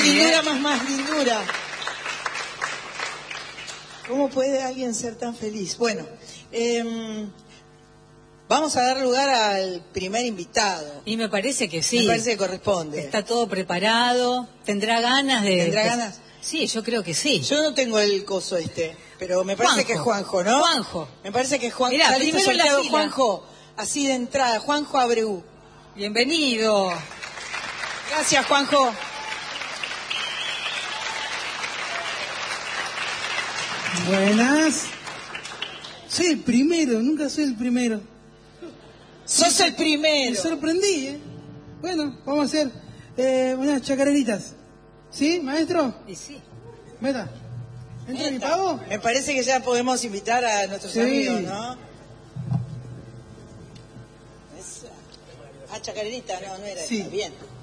lindura más lindura. ¿Cómo puede alguien ser tan feliz? Bueno, vamos a dar lugar al primer invitado. Y me parece que sí. Me parece que corresponde. Está todo preparado. ¿Tendrá ganas de...? ¿Tendrá ganas? Sí, yo creo que sí. Yo no tengo el coso pero me parece que es Juanjo, ¿no? Juanjo. Me parece que es Juanjo. Mirá, ¿Está listo primero en la sorteado, fila. Juanjo? Así de entrada, Juanjo Abreu. Bienvenido. Gracias, Juanjo. Buenas. Soy el primero, nunca soy el primero. ¡Sos el primero! Me sorprendí, ¿eh? Bueno, vamos a hacer unas chacareritas. ¿Sí, maestro? Y sí. Meta. ¿Entra mi pago? Me parece que ya podemos invitar a nuestros amigos, ¿no? Esa. Ah, chacarerita, no era sí. esa. Bien.